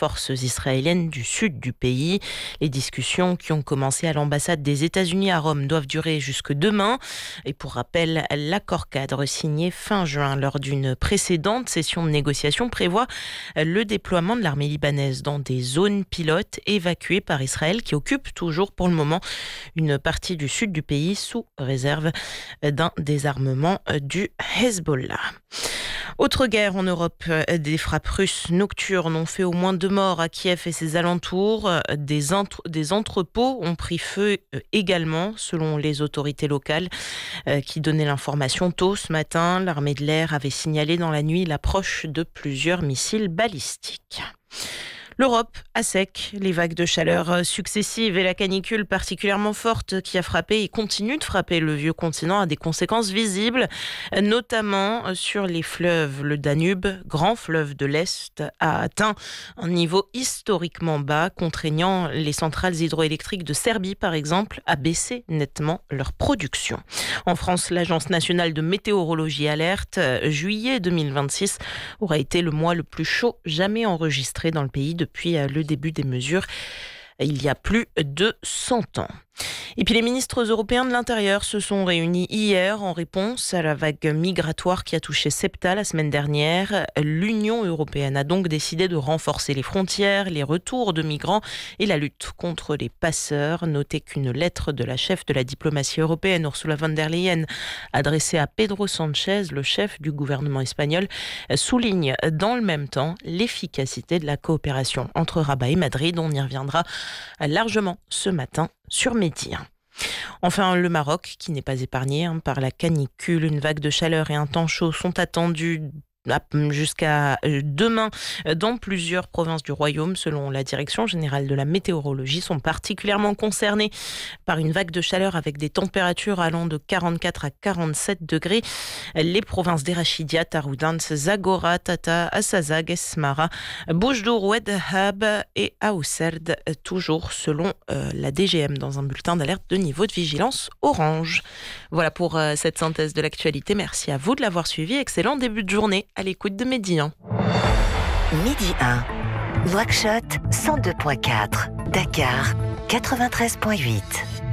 forces israéliennes du sud du pays. Les discussions qui ont commencé à l'ambassade des États-Unis à Rome doivent durer jusque demain. Et pour rappel, l'accord cadre signé fin juin lors d'une précédente session de négociation prévoit le déploiement de l'armée libanaise dans des zones pilotes évacuées par Israël qui occupe toujours pour le moment une partie du sud du pays sous réserve d'un désarmement du Hezbollah. Autre guerre en Europe, des frappes russes nocturnes ont fait au moins 2 morts à Kiev et ses alentours. Des entrepôts ont pris feu également, selon les autorités locales qui donnaient l'information tôt ce matin. L'armée de l'air avait signalé dans la nuit l'approche de plusieurs missiles balistiques. L'Europe à sec, les vagues de chaleur successives et la canicule particulièrement forte qui a frappé et continue de frapper le vieux continent a des conséquences visibles, notamment sur les fleuves. Le Danube, grand fleuve de l'Est, a atteint un niveau historiquement bas, contraignant les centrales hydroélectriques de Serbie, par exemple, à baisser nettement leur production. En France, l'Agence nationale de météorologie alerte, juillet 2026 aura été le mois le plus chaud jamais enregistré dans le pays depuis le début des mesures, il y a plus de 100 ans. Et puis les ministres européens de l'Intérieur se sont réunis hier en réponse à la vague migratoire qui a touché Ceuta la semaine dernière. L'Union européenne a donc décidé de renforcer les frontières, les retours de migrants et la lutte contre les passeurs. Notez qu'une lettre de la chef de la diplomatie européenne, Ursula von der Leyen, adressée à Pedro Sánchez, le chef du gouvernement espagnol, souligne dans le même temps l'efficacité de la coopération entre Rabat et Madrid. On y reviendra largement ce matin sur Midi. Enfin, le Maroc, qui n'est pas épargné par la canicule, une vague de chaleur et un temps chaud sont attendus jusqu'à demain dans plusieurs provinces du royaume. Selon la direction générale de la météorologie, sont particulièrement concernés par une vague de chaleur avec des températures allant de 44 à 47 degrés. Les provinces d'Erachidia, Taroudant, Zagora, Tata, Assazag, Esmara, Boujdour, Oued Hab et Aousserd, toujours selon la DGM dans un bulletin d'alerte de niveau de vigilance orange. Voilà pour cette synthèse de l'actualité. Merci à vous de l'avoir suivi. Excellent début de journée à l'écoute de Midi 1. Midi 1, Nouakchott 102.4, Dakar 93.8.